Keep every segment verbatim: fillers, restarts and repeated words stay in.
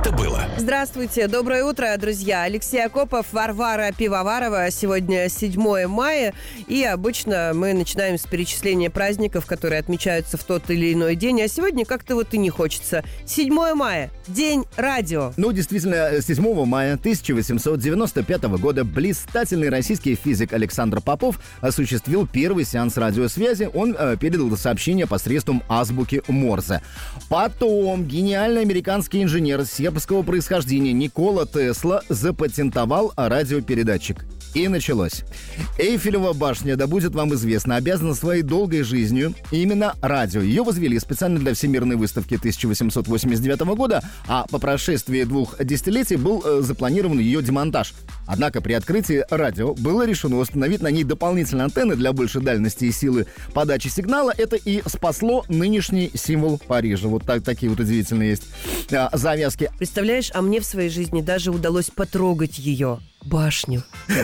это было? Здравствуйте, доброе утро, друзья. Алексей Акопов, Варвара Пивоварова. Сегодня седьмое мая, и обычно мы начинаем с перечисления праздников, которые отмечаются в тот или иной день, а сегодня как-то вот и не хочется. седьмое мая, День радио. Ну, действительно, седьмого мая тысяча восемьсот девяносто пятого года блистательный российский физик Александр Попов осуществил первый сеанс радиосвязи. Он э, передал сообщение посредством азбуки Морзе. Потом гениальный американский инженер сербского происхождения Никола Тесла запатентовал радиопередатчик. И началось. Эйфелева башня, да будет вам известно, обязана своей долгой жизнью именно радио. Ее возвели специально для Всемирной выставки тысяча восемьсот восемьдесят девятого года, а по прошествии двух десятилетий был э, запланирован ее демонтаж. Однако при открытии радио было решено установить на ней дополнительные антенны для большей дальности и силы подачи сигнала. Это и спасло нынешний символ Парижа. Вот так, такие вот удивительные есть а, завязки. Представляешь, а мне в своей жизни даже удалось потрогать ее. Башню.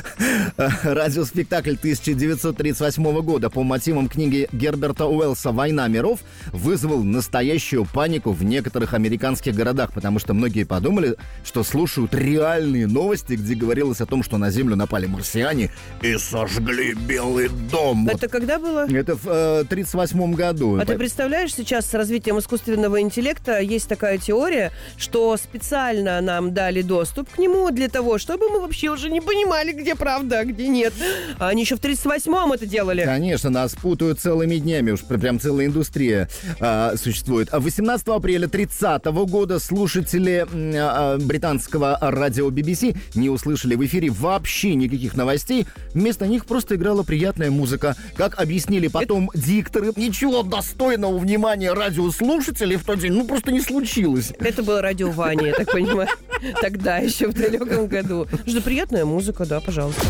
Радиоспектакль тысяча девятьсот тридцать восьмого года по мотивам книги Герберта Уэллса «Война миров» вызвал настоящую панику в некоторых американских городах, потому что многие подумали, что слушают реальные новости, где говорилось о том, что на Землю напали марсиане и сожгли Белый дом. Это вот. Когда было? Это в э, тридцать восьмом году. А ты представляешь, сейчас с развитием искусственного интеллекта есть такая теория, что специально нам дали доступ к нему для того, чтобы мы вообще уже не понимали, где правда, а где нет. А они еще в тридцать восьмом это делали. Конечно, нас путают целыми днями. Уж прям целая индустрия а, существует. восемнадцатого апреля тридцатого года слушатели а, британского радио би би си не услышали в эфире вообще никаких новостей. Вместо них просто играла приятная музыка. Как объяснили потом это... дикторы, ничего достойного внимания радиослушателей в тот день ну просто не случилось. Это было радио Ваня, я так понимаю. Тогда еще в далеком году. Что приятная музыка, да, пожалуйста.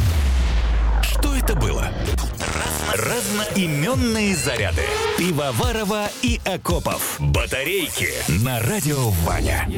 Что это было? Разноименные заряды. Пивоварова и Акопов. Батарейки на радио Ваня.